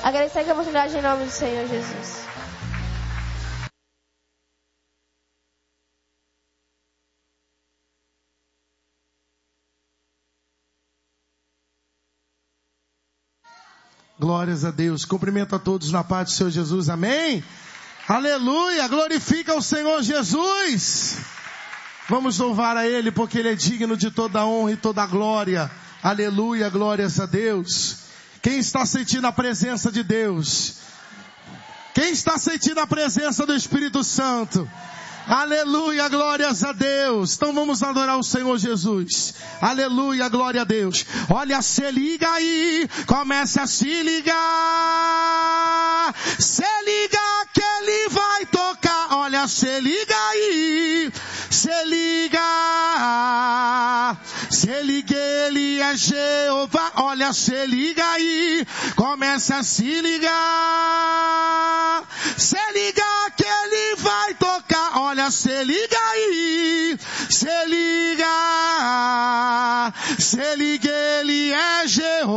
Agradecer a oportunidade em nome do Senhor Jesus. Glórias a Deus. Cumprimento a todos na paz do Senhor Jesus. Amém? Aleluia. Glorifica o Senhor Jesus. Vamos louvar a Ele porque Ele é digno de toda a honra e toda a glória. Aleluia. Glórias a Deus. Quem está sentindo a presença de Deus? Quem está sentindo a presença do Espírito Santo? Aleluia, glórias a Deus. Então vamos adorar o Senhor Jesus. Aleluia, glória a Deus. Olha, se liga aí, comece a se ligar. Se liga que Ele vai tocar. Olha, se liga aí, se liga. Se liga, Ele é Jeová. Olha, se liga aí, comece a se ligar. Se liga que Ele vai tocar. Olha, se liga aí, se liga, Ele é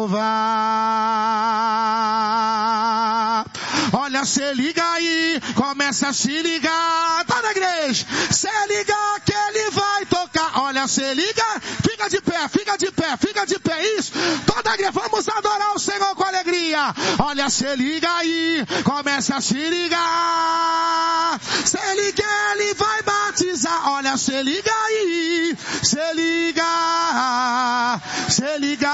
Jeová. Olha, se liga aí, começa a se ligar, tá na igreja, se liga que Ele vai tocar. Olha, se liga, fica de pé, fica de pé, fica de pé, isso, toda a igreja, vamos adorar o Senhor com alegria. Olha, se liga aí, começa a se ligar, se liga, Ele vai batizar. Olha, se liga aí, se liga,